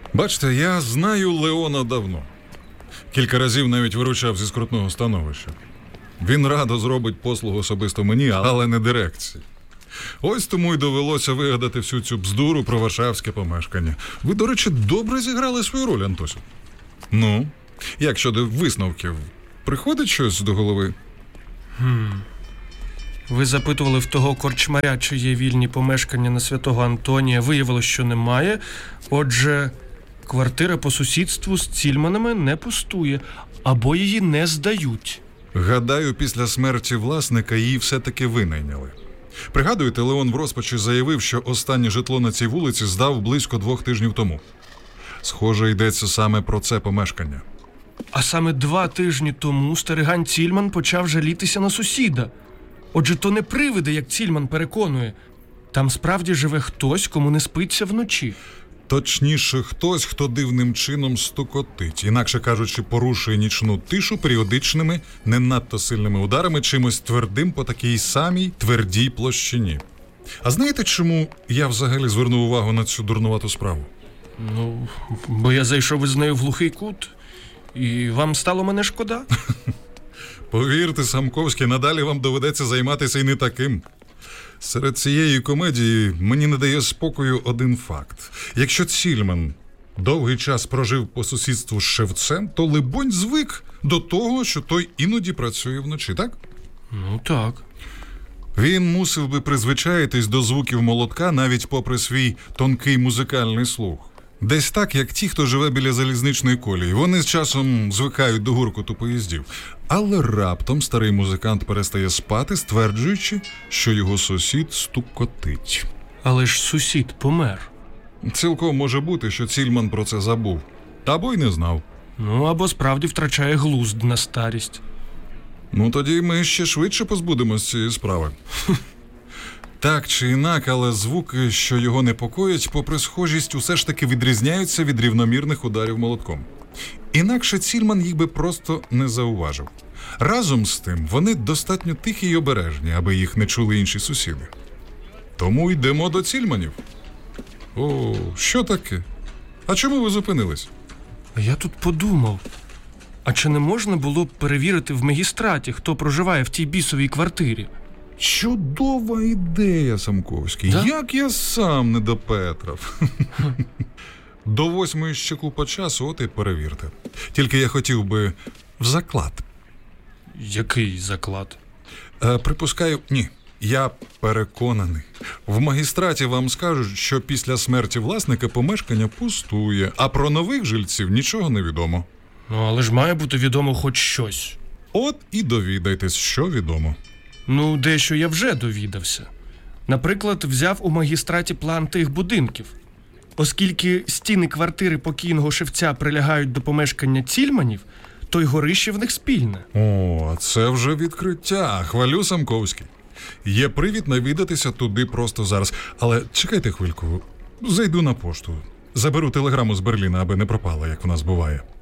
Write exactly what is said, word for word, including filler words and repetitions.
Бачите, я знаю Леона давно. Кілька разів навіть виручав зі скрутного становища. Він радо зробить послугу особисто мені, але не дирекції. Ось тому й довелося вигадати всю цю бздуру про варшавське помешкання. Ви, до речі, добре зіграли свою роль, Антосю. Ну, як щодо висновків? Приходить щось до голови? Хм. Ви запитували в того корчмаря, чи є вільні помешкання на Святого Антонія. Виявилось, що немає. Отже, квартира по сусідству з Цільманами не пустує. Або її не здають. Гадаю, після смерті власника її все-таки винайняли. Пригадуєте, Леон в розпачі заявив, що останнє житло на цій вулиці здав близько двох тижнів тому. Схоже, йдеться саме про це помешкання. А саме два тижні тому стариган Цільман почав жалітися на сусіда. Отже, то не привиди, як Цільман переконує. Там справді живе хтось, кому не спиться вночі. Точніше, хтось, хто дивним чином стукотить, інакше кажучи, порушує нічну тишу періодичними, не надто сильними ударами, чимось твердим по такій самій твердій площині. А знаєте, чому я взагалі звернув увагу на цю дурнувату справу? Ну, бо я зайшов із нею в глухий кут, і вам стало мене шкода? Повірте, Самковський, надалі вам доведеться займатися і не таким. Серед цієї комедії мені не дає спокою один факт. Якщо Цільман довгий час прожив по сусідству з Шевцем, то, либонь, звик до того, що той іноді працює вночі, так? Ну, так. Він мусив би призвичаїтись до звуків молотка навіть попри свій тонкий музикальний слух. Десь так, як ті, хто живе біля залізничної колії. Вони з часом звикають до гуркоту поїздів. Але раптом старий музикант перестає спати, стверджуючи, що його сусід стукотить. Але ж сусід помер. Цілком може бути, що Цільман про це забув. Або й не знав. Ну, або справді втрачає глузд на старість. Ну, тоді ми ще швидше позбудемось цієї справи. Так чи інак, але звуки, що його непокоять, попри схожість, усе ж таки відрізняються від рівномірних ударів молотком. Інакше Цільман їх би просто не зауважив. Разом з тим, вони достатньо тихі й обережні, аби їх не чули інші сусіди. Тому йдемо до Цільманів. О, що таке? А чому ви зупинились? А я тут подумав, а чи не можна було б перевірити в магістраті, хто проживає в тій бісовій квартирі? Чудова ідея, Самковський. Да? Як я сам не допетрав. До восьмої ще купа часу, от і перевірте. Тільки я хотів би в заклад. Який заклад? Е, припускаю, ні. Я переконаний. В магістраті вам скажуть, що після смерті власника помешкання пустує, а про нових жильців нічого не відомо. Ну, але ж має бути відомо хоч щось. От і довідайтесь, що відомо. Ну, дещо я вже довідався. Наприклад, взяв у магістраті план тих будинків. Оскільки стіни квартири покійного Шевця прилягають до помешкання Цільманів, то й горище в них спільне. О, це вже відкриття. Хвалю, Самковський. Є привід навідатися туди просто зараз. Але чекайте хвильку. Зайду на пошту. Заберу телеграму з Берліна, аби не пропала, як в нас буває.